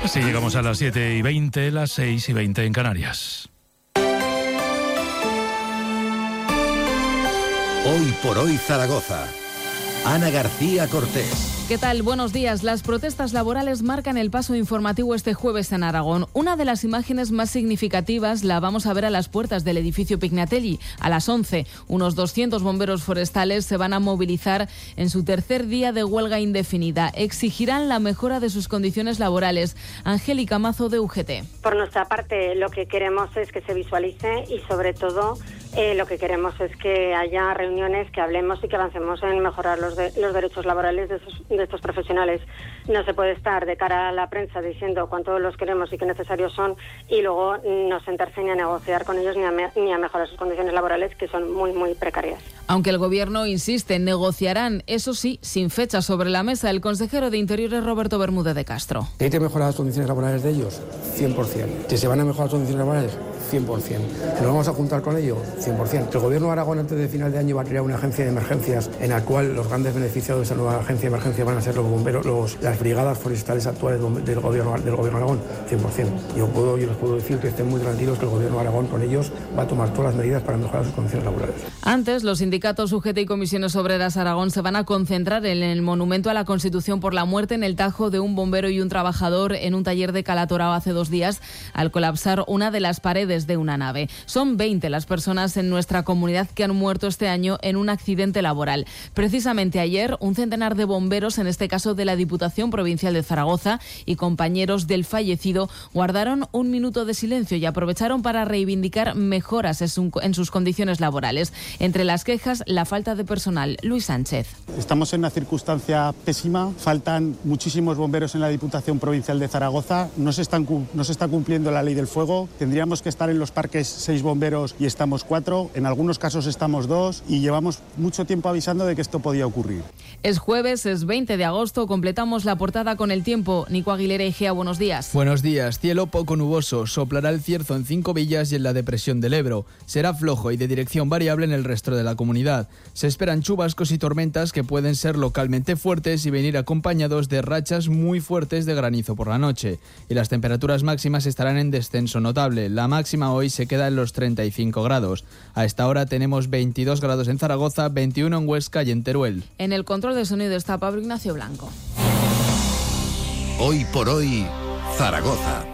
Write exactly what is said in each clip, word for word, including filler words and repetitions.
Así llegamos a las siete y veinte, las seis y veinte en Canarias. Hoy por hoy Zaragoza. Ana García Cortés. ¿Qué tal? Buenos días. Las protestas laborales marcan el paso informativo este jueves en Aragón. Una de las imágenes más significativas la vamos a ver a las puertas del edificio Pignatelli. A las once, unos doscientos bomberos forestales se van a movilizar en su tercer día de huelga indefinida. Exigirán la mejora de sus condiciones laborales. Angélica Mazo, de U G T. Por nuestra parte, lo que queremos es que se visualice y, sobre todo, eh, lo que queremos es que haya reuniones, que hablemos y que avancemos en mejorar los, de, los derechos laborales de, esos, de estos profesionales. No se puede estar de cara a la prensa diciendo cuánto los queremos y qué necesarios son y luego no sentarse ni a negociar con ellos ni a, me, ni a mejorar sus condiciones laborales, que son muy, muy precarias. Aunque el Gobierno insiste, negociarán, eso sí, sin fecha sobre la mesa. El consejero de Interior es Roberto Bermúdez de Castro. ¿Hay que mejorar las condiciones laborales de ellos? cien por ciento. ¿Que se van a mejorar las condiciones laborales? cien por ciento. ¿Que nos vamos a juntar con ellos? cien por ciento. ¿Que el Gobierno de Aragón antes de final de año va a crear una agencia de emergencias en la cual los grandes beneficiados de esa nueva agencia de emergencia van a ser los bomberos, los, las brigadas forestales actuales del Gobierno, del Gobierno de Aragón? cien por ciento. Yo, puedo, yo les puedo decir que estén muy tranquilos que el Gobierno de Aragón con ellos va a tomar todas las medidas para mejorar sus condiciones laborales. Antes, los sindicatos U G T y Comisiones Obreras Aragón se van a concentrar en el monumento a la Constitución por la muerte en el Tajo de un bombero y un trabajador en un taller de Calatorao hace dos días al colapsar una de las paredes de una nave. Son veinte las personas en nuestra comunidad que han muerto este año en un accidente laboral. Precisamente ayer, un centenar de bomberos, en este caso de la Diputación Provincial de Zaragoza, y compañeros del fallecido, guardaron un minuto de silencio y aprovecharon para reivindicar mejoras en sus condiciones laborales. Entre las quejas, la falta de personal. Luis Sánchez. Estamos en una circunstancia pésima. Faltan muchísimos bomberos en la Diputación Provincial de Zaragoza. No se, están, no se está cumpliendo la ley del fuego. Tendríamos que estar en los parques seis bomberos y estamos cuatro. En algunos casos estamos dos y llevamos mucho tiempo avisando de que esto podía ocurrir. Es jueves, es veinte de agosto. Completamos la portada con el tiempo. Nico Aguilera, Egea, buenos días. Buenos días. Cielo poco nuboso. Soplará el cierzo en cinco villas y en la depresión del Ebro. Será flojo y de dirección variable en el resto de la comunidad. Se esperan chubascos y tormentas que pueden ser localmente fuertes y venir acompañados de rachas muy fuertes de granizo por la noche. Y las temperaturas máximas estarán en descenso notable. La máxima hoy se queda en los treinta y cinco grados. A esta hora tenemos veintidós grados en Zaragoza, veintiuno en Huesca y en Teruel. En el control de sonido está Pablo Ignacio Blanco. Hoy por hoy, Zaragoza.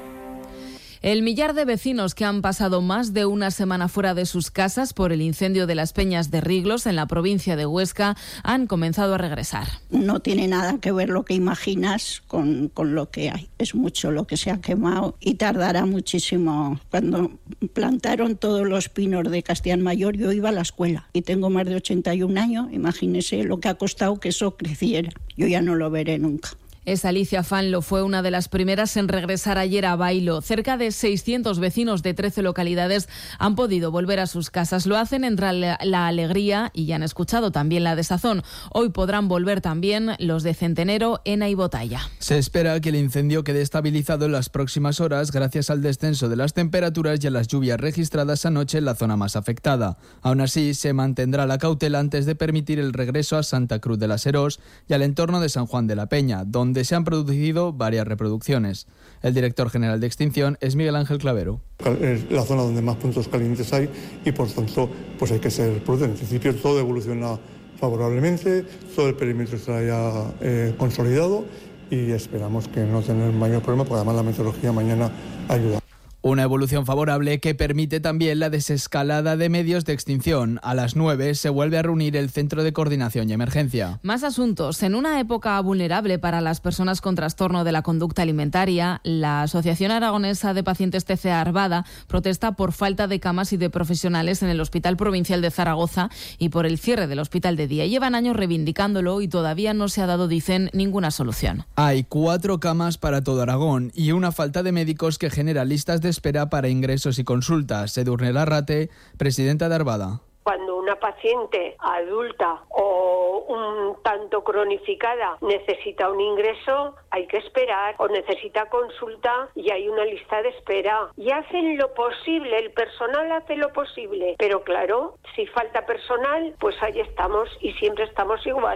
El millar de vecinos que han pasado más de una semana fuera de sus casas por el incendio de las Peñas de Riglos en la provincia de Huesca han comenzado a regresar. No tiene nada que ver lo que imaginas con, con lo que hay. Es mucho lo que se ha quemado y tardará muchísimo. Cuando plantaron todos los pinos de Castellán Mayor, yo iba a la escuela y tengo más de ochenta y un años. Imagínese lo que ha costado que eso creciera. Yo ya no lo veré nunca. Es Alicia Fanlo, fue una de las primeras en regresar ayer a Bailo. Cerca de seiscientos vecinos de trece localidades han podido volver a sus casas. Lo hacen entre la, la alegría y ya han escuchado también la desazón. Hoy podrán volver también los de Centenero, Ena y Botalla. Se espera que el incendio quede estabilizado en las próximas horas gracias al descenso de las temperaturas y a las lluvias registradas anoche en la zona más afectada. Aún así, se mantendrá la cautela antes de permitir el regreso a Santa Cruz de las Herós y al entorno de San Juan de la Peña, donde donde se han producido varias reproducciones. El director general de Extinción es Miguel Ángel Clavero. Es la zona donde más puntos calientes hay y por tanto pues hay que ser prudente. En principio todo evoluciona favorablemente, todo el perímetro está ya eh, consolidado y esperamos que no tener mayor problema porque además la meteorología mañana ayuda. Una evolución favorable que permite también la desescalada de medios de extinción. A las nueve se vuelve a reunir el Centro de Coordinación y Emergencia. Más asuntos. En una época vulnerable para las personas con trastorno de la conducta alimentaria, la Asociación Aragonesa de Pacientes T C A Arvada protesta por falta de camas y de profesionales en el Hospital Provincial de Zaragoza y por el cierre del hospital de día. Llevan años reivindicándolo y todavía no se ha dado, dicen, ninguna solución. Hay cuatro camas para todo Aragón y una falta de médicos que genera listas de espera para ingresos y consultas. Edurne Larrate, presidenta de Arvada. Cuando una paciente adulta o un tanto cronificada necesita un ingreso, hay que esperar, o necesita consulta y hay una lista de espera. Y hacen lo posible, el personal hace lo posible, pero claro, si falta personal, pues ahí estamos y siempre estamos igual.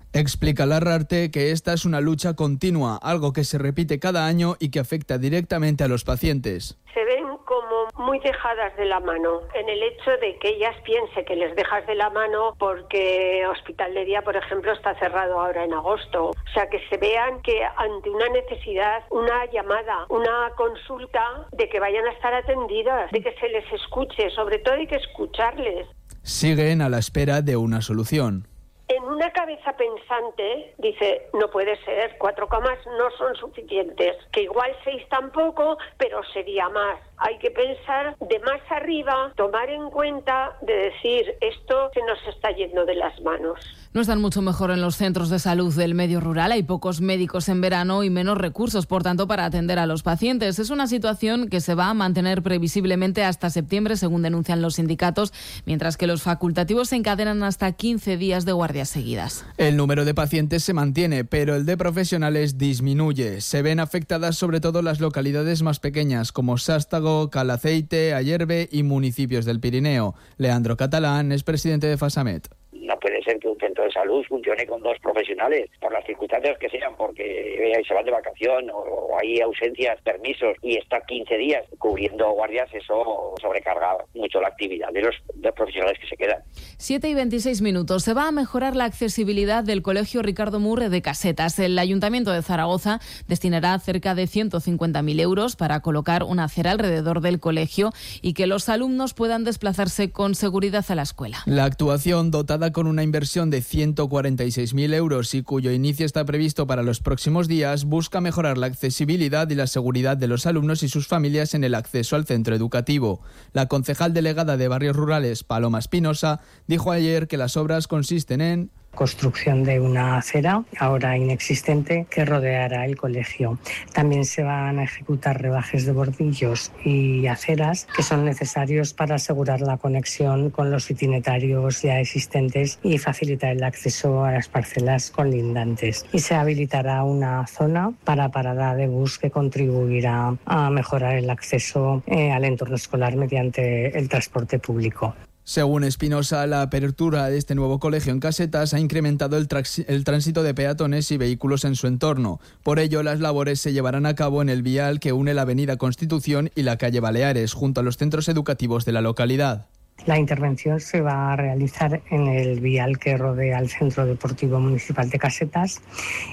Explica Larrarte que esta es una lucha continua, algo que se repite cada año y que afecta directamente a los pacientes. Se ven como muy dejadas de la mano, en el hecho de que ellas piensen que les dejas de la mano porque Hospital de Día, por ejemplo, está cerrado ahora en agosto. O sea, que se vean que ante una necesidad, una llamada, una consulta, de que vayan a estar atendidas, de que se les escuche, sobre todo hay que escucharles. Siguen a la espera de una solución. En una cabeza pensante dice, no puede ser, cuatro camas no son suficientes, que igual seis tampoco, pero sería más. Hay que pensar de más arriba, tomar en cuenta, de decir, esto se nos está yendo de las manos. No están mucho mejor en los centros de salud del medio rural. Hay pocos médicos en verano y menos recursos, por tanto, para atender a los pacientes. Es una situación que se va a mantener previsiblemente hasta septiembre, según denuncian los sindicatos, mientras que los facultativos se encadenan hasta quince días de guardias seguidas. El número de pacientes se mantiene, pero el de profesionales disminuye. Se ven afectadas sobre todo las localidades más pequeñas, como Sástago, Calaceite, Ayerbe y municipios del Pirineo. Leandro Catalán es presidente de Fasamet. No puede ser que un centro de salud funcione con dos profesionales, por las circunstancias que sean, porque se van de vacación o hay ausencias, permisos, y está quince días cubriendo guardias. Eso sobrecarga mucho la actividad de los, de los profesionales que se quedan. siete y veintiséis minutos. Se va a mejorar la accesibilidad del Colegio Ricardo Murre de Casetas. El Ayuntamiento de Zaragoza destinará cerca de ciento cincuenta mil euros para colocar una acera alrededor del colegio y que los alumnos puedan desplazarse con seguridad a la escuela. La actuación, dotada con una inversión de ciento cuarenta y seis mil euros y cuyo inicio está previsto para los próximos días, busca mejorar la accesibilidad y la seguridad de los alumnos y sus familias en el acceso al centro educativo. La concejal delegada de Barrios Rurales, Paloma Espinosa, dijo ayer que las obras consisten en construcción de una acera, ahora inexistente, que rodeará el colegio. También se van a ejecutar rebajes de bordillos y aceras que son necesarios para asegurar la conexión con los itinerarios ya existentes y facilitar el acceso a las parcelas colindantes. Y se habilitará una zona para parada de bus que contribuirá a mejorar el acceso eh, al entorno escolar mediante el transporte público. Según Espinosa, la apertura de este nuevo colegio en Casetas ha incrementado el, trax- el tránsito de peatones y vehículos en su entorno. Por ello, las labores se llevarán a cabo en el vial que une la avenida Constitución y la calle Baleares, junto a los centros educativos de la localidad. La intervención se va a realizar en el vial que rodea el Centro Deportivo Municipal de Casetas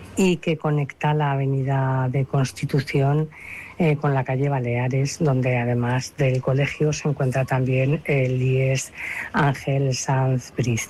y que conecta la avenida de Constitución Eh, con la calle Baleares, donde además del colegio se encuentra también el I E S Ángel Sanz Briz.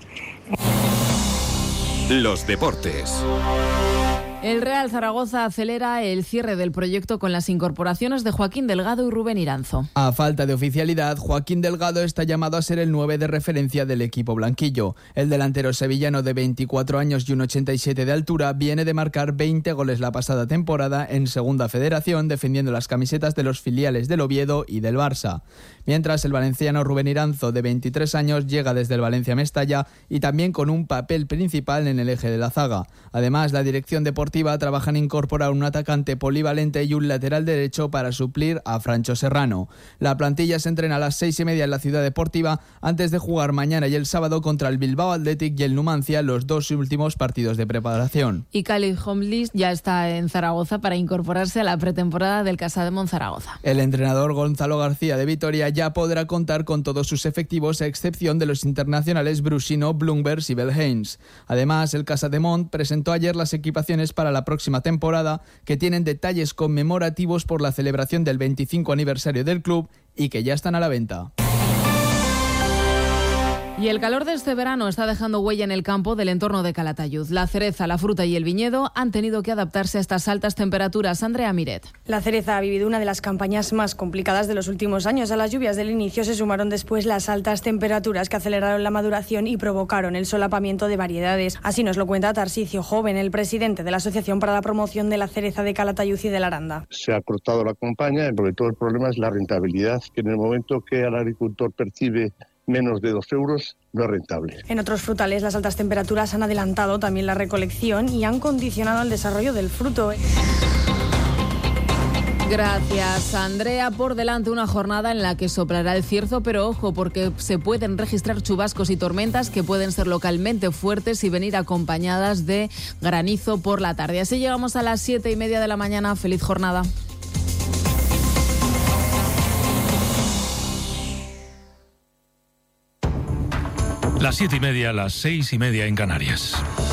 Los deportes. El Real Zaragoza acelera el cierre del proyecto con las incorporaciones de Joaquín Delgado y Rubén Iranzo. A falta de oficialidad, Joaquín Delgado está llamado a ser el nueve de referencia del equipo blanquillo. El delantero sevillano de veinticuatro años y un ochenta y siete de altura viene de marcar veinte goles la pasada temporada en Segunda Federación, defendiendo las camisetas de los filiales del Oviedo y del Barça. Mientras, el valenciano Rubén Iranzo, de veintitrés años, llega desde el Valencia Mestalla y también con un papel principal en el eje de la zaga. Además, la dirección deportiva trabaja en incorporar un atacante polivalente y un lateral derecho para suplir a Francho Serrano. La plantilla se entrena a las seis y media en la Ciudad Deportiva antes de jugar mañana y el sábado contra el Bilbao Athletic y el Numancia, los dos últimos partidos de preparación. Y Khalid Homlis ya está en Zaragoza para incorporarse a la pretemporada del Casademont Zaragoza. El entrenador Gonzalo García de Vitoria ya podrá contar con todos sus efectivos, a excepción de los internacionales Brusino, Blumberg y Belheims. Además, el Casademont presentó ayer las equipaciones para la próxima temporada, que tienen detalles conmemorativos por la celebración del veinticinco aniversario del club y que ya están a la venta. Y el calor de este verano está dejando huella en el campo del entorno de Calatayud. La cereza, la fruta y el viñedo han tenido que adaptarse a estas altas temperaturas. Andrea Miret. La cereza ha vivido una de las campañas más complicadas de los últimos años. A las lluvias del inicio se sumaron después las altas temperaturas que aceleraron la maduración y provocaron el solapamiento de variedades. Así nos lo cuenta Tarsicio Joven, el presidente de la Asociación para la Promoción de la Cereza de Calatayud y de la Aranda. Se ha cortado la campaña, porque todo el problema es la rentabilidad, que en el momento que el agricultor percibe menos de dos euros, no es rentable. En otros frutales, las altas temperaturas han adelantado también la recolección y han condicionado el desarrollo del fruto. Gracias, Andrea. Por delante una jornada en la que soplará el cierzo, pero ojo, porque se pueden registrar chubascos y tormentas que pueden ser localmente fuertes y venir acompañadas de granizo por la tarde. Así llegamos a las siete y media de la mañana. Feliz jornada. Las siete y media, las seis y media en Canarias.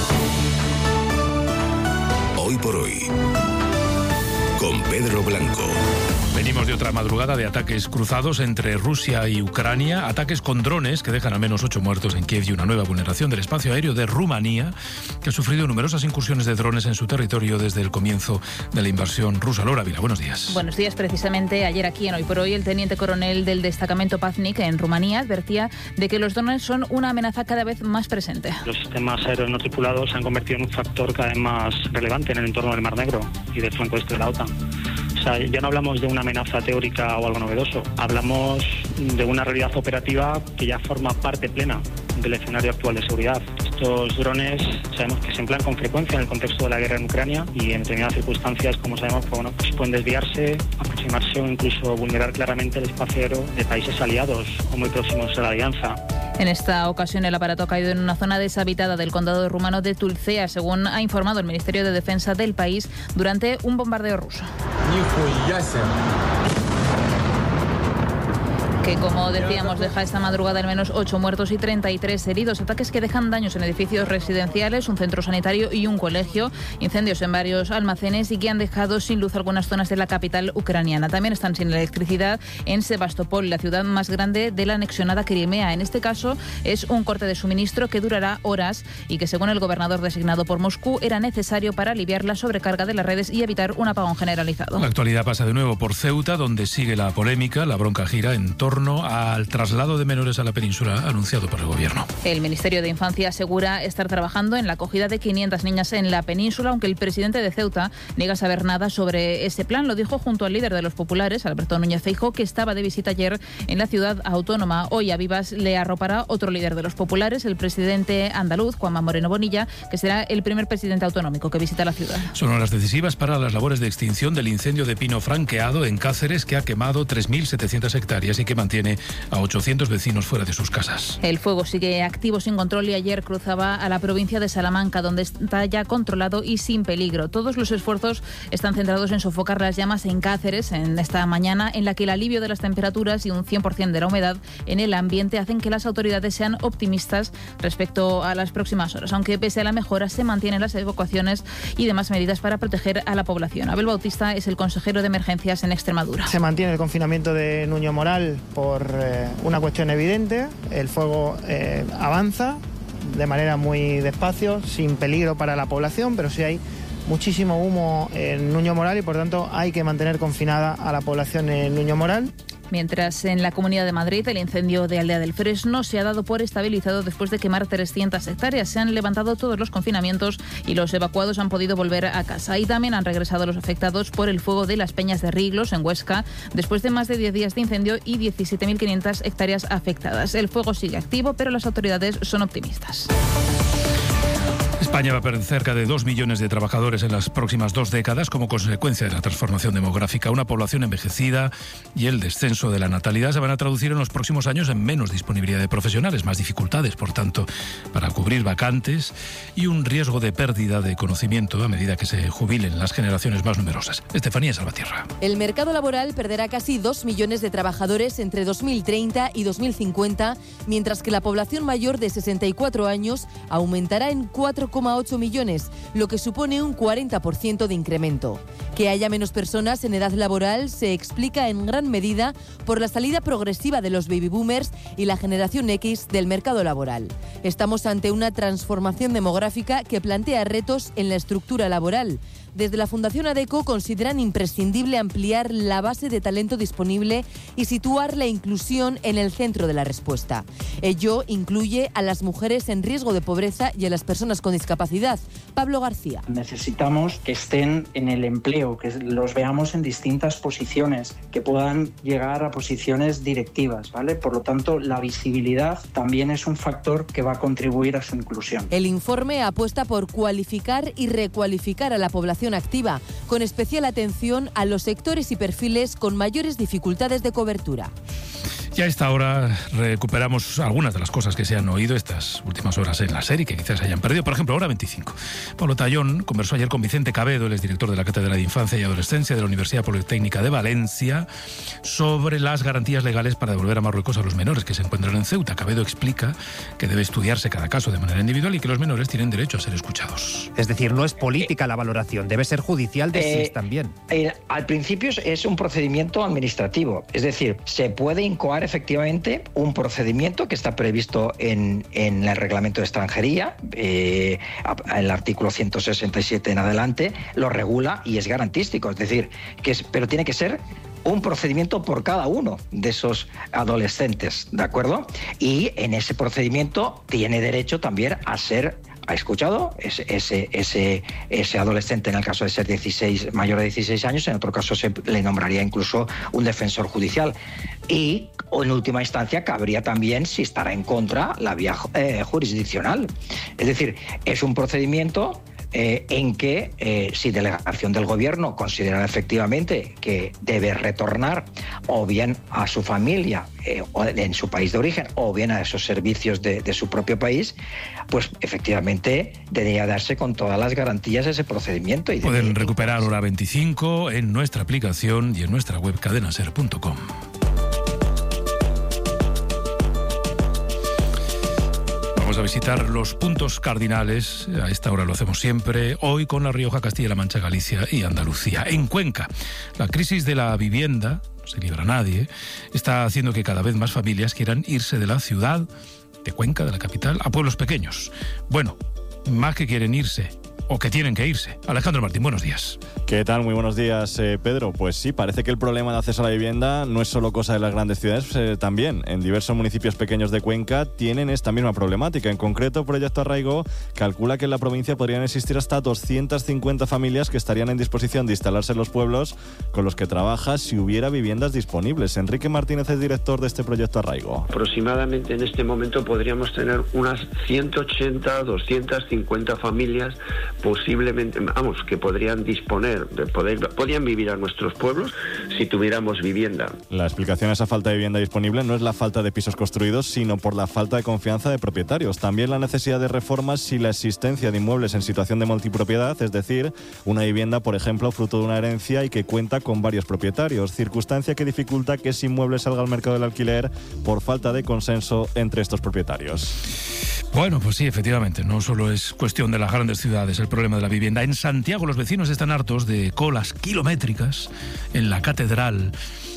Hoy por hoy, con Pedro Blanco. Venimos de otra madrugada de ataques cruzados entre Rusia y Ucrania, ataques con drones que dejan al menos ocho muertos en Kiev y una nueva vulneración del espacio aéreo de Rumanía, que ha sufrido numerosas incursiones de drones en su territorio desde el comienzo de la invasión rusa. Laura Vila, buenos días. Buenos días. Precisamente ayer aquí en Hoy por Hoy, el teniente coronel del destacamento Paznik en Rumanía advertía de que los drones son una amenaza cada vez más presente. Los sistemas aéreos no tripulados se han convertido en un factor cada vez más relevante en el entorno del Mar Negro y del flanco este de la OTAN. O sea, ya no hablamos de una amenaza teórica o algo novedoso, hablamos de una realidad operativa que ya forma parte plena del escenario actual de seguridad. Estos drones sabemos que se emplean con frecuencia en el contexto de la guerra en Ucrania y en determinadas circunstancias, como sabemos, pues, bueno, pues pueden desviarse, aproximarse o incluso vulnerar claramente el espacio aéreo de países aliados o muy próximos a la alianza. En esta ocasión el aparato ha caído en una zona deshabitada del condado rumano de Tulcea, según ha informado el Ministerio de Defensa del país, durante un bombardeo ruso. Que, como decíamos, deja esta madrugada al menos ocho muertos y treinta y tres heridos. Ataques que dejan daños en edificios residenciales, un centro sanitario y un colegio. Incendios en varios almacenes y que han dejado sin luz algunas zonas de la capital ucraniana. También están sin electricidad en Sebastopol, la ciudad más grande de la anexionada Crimea. En este caso es un corte de suministro que durará horas y que, según el gobernador designado por Moscú, era necesario para aliviar la sobrecarga de las redes y evitar un apagón generalizado. La actualidad pasa de nuevo por Ceuta, donde sigue la polémica. La bronca gira en torno al traslado de menores a la península anunciado por el gobierno. El Ministerio de Infancia asegura estar trabajando en la acogida de quinientas niñas en la península, aunque el presidente de Ceuta niega saber nada sobre ese plan. Lo dijo junto al líder de los populares, Alberto Núñez Feijóo, que estaba de visita ayer en la ciudad autónoma. Hoy a vivas le arropará otro líder de los populares, el presidente andaluz, Juanma Moreno Bonilla, que será el primer presidente autonómico que visita la ciudad. Son horas decisivas para las labores de extinción del incendio de pino franqueado en Cáceres, que ha quemado tres mil setecientas hectáreas y que mantiene a ochocientos vecinos fuera de sus casas. El fuego sigue activo sin control y ayer cruzaba a la provincia de Salamanca, donde está ya controlado y sin peligro. Todos los esfuerzos están centrados en sofocar las llamas en Cáceres en esta mañana, en la que el alivio de las temperaturas y un cien por ciento de la humedad en el ambiente hacen que las autoridades sean optimistas respecto a las próximas horas, aunque pese a la mejora se mantienen las evacuaciones y demás medidas para proteger a la población. Abel Bautista es el consejero de emergencias en Extremadura. Se mantiene el confinamiento de Nuño Moral por eh, una cuestión evidente. El fuego eh, avanza de manera muy despacio, sin peligro para la población, pero sí hay muchísimo humo en Nuño Moral y por tanto hay que mantener confinada a la población en Nuño Moral. Mientras en la Comunidad de Madrid el incendio de Aldea del Fresno se ha dado por estabilizado después de quemar trescientas hectáreas. Se han levantado todos los confinamientos y los evacuados han podido volver a casa. Y también han regresado los afectados por el fuego de las Peñas de Riglos en Huesca, después de más de diez días de incendio y diecisiete mil quinientas hectáreas afectadas. El fuego sigue activo, pero las autoridades son optimistas. España va a perder cerca de dos millones de trabajadores en las próximas dos décadas como consecuencia de la transformación demográfica. Una población envejecida y el descenso de la natalidad se van a traducir en los próximos años en menos disponibilidad de profesionales, más dificultades, por tanto, para cubrir vacantes y un riesgo de pérdida de conocimiento a medida que se jubilen las generaciones más numerosas. Estefanía Salvatierra. El mercado laboral perderá casi dos millones de trabajadores entre dos mil treinta y dos mil cincuenta, mientras que la población mayor de sesenta y cuatro años aumentará en cuatro coma ocho millones, lo que supone un cuarenta por ciento de incremento. Que haya menos personas en edad laboral se explica en gran medida por la salida progresiva de los baby boomers y la generación X del mercado laboral. Estamos ante una transformación demográfica que plantea retos en la estructura laboral. Desde la Fundación ADECO consideran imprescindible ampliar la base de talento disponible y situar la inclusión en el centro de la respuesta. Ello incluye a las mujeres en riesgo de pobreza y a las personas con discapacidad. Pablo García. Necesitamos que estén en el empleo, que los veamos en distintas posiciones, que puedan llegar a posiciones directivas, ¿vale? Por lo tanto, la visibilidad también es un factor que va a contribuir a su inclusión. El informe apuesta por cualificar y recualificar a la población activa, con especial atención a los sectores y perfiles con mayores dificultades de cobertura. Y a esta hora recuperamos algunas de las cosas que se han oído estas últimas horas en la serie, que quizás hayan perdido. Por ejemplo, hora veinticinco. Pablo Tallón conversó ayer con Vicente Cabedo, el exdirector de la Cátedra de Infancia y Adolescencia de la Universidad Politécnica de Valencia, sobre las garantías legales para devolver a Marruecos a los menores que se encuentran en Ceuta. Cabedo explica que debe estudiarse cada caso de manera individual y que los menores tienen derecho a ser escuchados. Es decir, no es política la valoración, debe ser judicial de eh, S I S también. Eh, al principio es un procedimiento administrativo, es decir, se puede incoar efectivamente un procedimiento que está previsto en, en el reglamento de extranjería, eh, el artículo ciento sesenta y siete en adelante, lo regula y es garantístico, es decir, que es, pero tiene que ser un procedimiento por cada uno de esos adolescentes, ¿de acuerdo? Y en ese procedimiento tiene derecho también a ser ha escuchado ese, ese, ese, ese adolescente, en el caso de ser dieciséis, mayor de dieciséis años, en otro caso se le nombraría incluso un defensor judicial. Y en última instancia cabría también si estará en contra la vía eh, jurisdiccional. Es decir, es un procedimiento Eh, en que eh, si delegación del gobierno considera efectivamente que debe retornar o bien a su familia eh, o en su país de origen o bien a esos servicios de, de su propio país, pues efectivamente debería darse con todas las garantías ese procedimiento. Y pueden recuperar hora veinticinco en nuestra aplicación y en nuestra web cadena ser punto com. Vamos a visitar los puntos cardinales, a esta hora lo hacemos siempre, hoy con La Rioja, Castilla-La Mancha, Galicia y Andalucía. En Cuenca, la crisis de la vivienda, no se libra nadie, está haciendo que cada vez más familias quieran irse de la ciudad, de Cuenca, de la capital, a pueblos pequeños. Bueno, más que quieren irse, o que tienen que irse. Alejandro Martín, buenos días. ¿Qué tal? Muy buenos días, eh, Pedro. Pues sí, parece que el problema de acceso a la vivienda no es solo cosa de las grandes ciudades, eh, también en diversos municipios pequeños de Cuenca tienen esta misma problemática. En concreto, Proyecto Arraigo calcula que en la provincia podrían existir hasta doscientas cincuenta familias que estarían en disposición de instalarse en los pueblos con los que trabaja si hubiera viviendas disponibles. Enrique Martínez es director de este Proyecto Arraigo. Aproximadamente en este momento podríamos tener unas ciento ochenta, doscientas cincuenta familias posiblemente, vamos, que podrían disponer, de poder, podrían vivir a nuestros pueblos si tuviéramos vivienda. La explicación a esa falta de vivienda disponible no es la falta de pisos construidos, sino por la falta de confianza de propietarios. También la necesidad de reformas si la existencia de inmuebles en situación de multipropiedad, es decir, una vivienda, por ejemplo, fruto de una herencia y que cuenta con varios propietarios, circunstancia que dificulta que ese inmueble salga al mercado del alquiler por falta de consenso entre estos propietarios. Bueno, pues sí, efectivamente, no solo es cuestión de las grandes ciudades el problema de la vivienda. En Santiago los vecinos están hartos de colas kilométricas en la catedral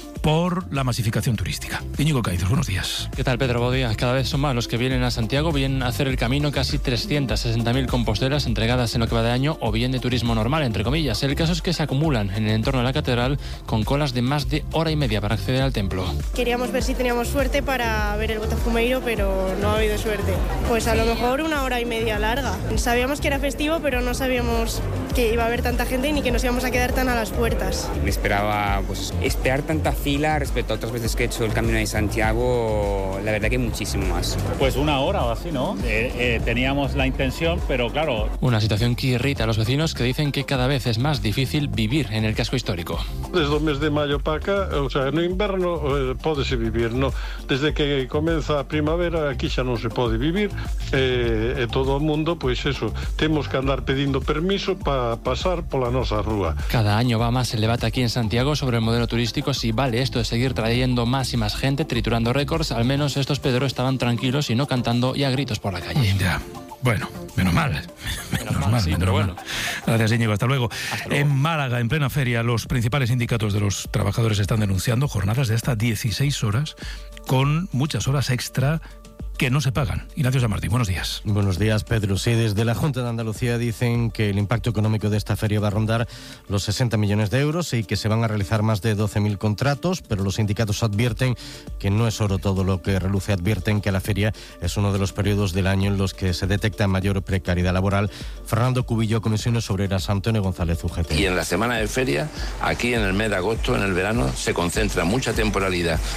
por la masificación turística. Íñigo Caizos, buenos días. ¿Qué tal, Pedro? Buenos días. Cada vez son más los que vienen a Santiago, bien a hacer el camino, casi trescientas sesenta mil composteras entregadas en lo que va de año, o bien de turismo normal, entre comillas. El caso es que se acumulan en el entorno de la catedral con colas de más de hora y media para acceder al templo. Queríamos ver si teníamos suerte para ver el Botafumeiro, pero no ha habido suerte. Pues a lo mejor una hora y media larga. Sabíamos que era festivo, pero no sabíamos que iba a haber tanta gente ni que nos íbamos a quedar tan a las puertas. Me esperaba pues esperar tanta fila respecto a otras veces que he hecho el Camino de Santiago, la verdad que muchísimo más. Pues una hora o así, ¿no? Eh, eh, teníamos la intención, pero claro... Una situación que irrita a los vecinos que dicen que cada vez es más difícil vivir en el casco histórico. Desde o mes de maio para acá, o sea, no inverno eh, pódese vivir, no. Desde que comeza a primavera aquí xa non se pode vivir, eh, e todo o mundo, pois eso, temos que andar pedindo permiso para pasar pola nosa rúa. Cada año va más el debate aquí en Santiago sobre el modelo turístico, si vale esto de seguir trayendo más y más gente, triturando récords. Al menos estos Pedro estaban tranquilos y no cantando y a gritos por la calle. Ya, bueno, menos mal. Menos, menos mal, sí, menos pero mal. Bueno. Gracias, Íñigo. Hasta luego. Hasta luego. En Málaga, en plena feria, los principales sindicatos de los trabajadores están denunciando jornadas de hasta dieciséis horas con muchas horas extra que no se pagan. Ignacio San Martín, buenos días. Buenos días, Pedro. Sí, desde la Junta de Andalucía dicen que el impacto económico de esta feria va a rondar los sesenta millones de euros y que se van a realizar más de doce mil contratos, pero los sindicatos advierten que no es oro todo lo que reluce. Advierten que la feria es uno de los periodos del año en los que se detecta mayor precariedad laboral. Fernando Cubillo, Comisiones Obreras, Antonio González, U G T. Y en la semana de feria, aquí en el mes de agosto, en el verano, se concentra mucha temporalidad